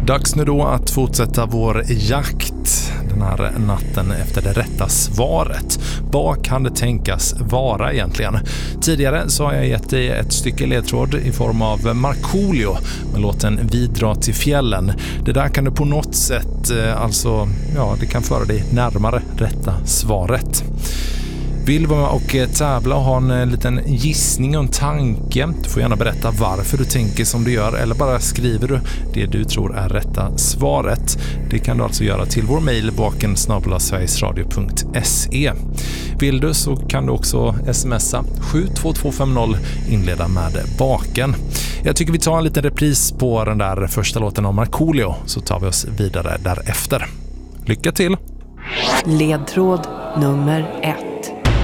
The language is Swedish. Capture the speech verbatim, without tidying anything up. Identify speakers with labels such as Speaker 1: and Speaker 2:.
Speaker 1: Dags nu då att fortsätta vår jakt den här natten efter det rätta svaret. Vad kan det tänkas vara egentligen? Tidigare så har jag gett dig ett stycke ledtråd i form av Markoolio med låten Vi drar till fjällen. Det där kan du på något sätt, alltså, ja, det kan föra dig närmare rätta svaret. Vill vara med och tävla och ha en liten gissning och en tanke? Du får gärna berätta varför du tänker som du gör eller bara skriver du det du tror är rätta svaret. Det kan du alltså göra till vår mejl vaken snabel-a sverigesradio punkt se. Vill du så kan du också smsa sju två två fem noll, inleda med baken. Jag tycker vi tar en liten repris på den där första låten av Markoolio, så tar vi oss vidare därefter. Lycka till!
Speaker 2: Ledtråd nummer ett.